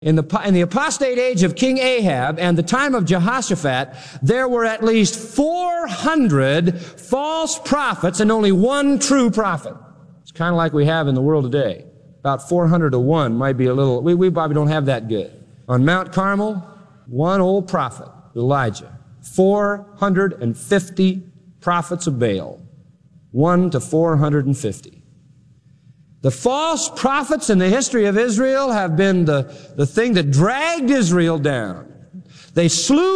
In the apostate age of King Ahab and the time of Jehoshaphat, there were at least 400 false prophets and only one true prophet. It's kind of like we have in the world today. About 400 to 1 might be a little, we probably don't have that good. On Mount Carmel, one old prophet, Elijah. 450 prophets of Baal. 1 to 450. The false prophets in the history of Israel have been the thing that dragged Israel down. They slew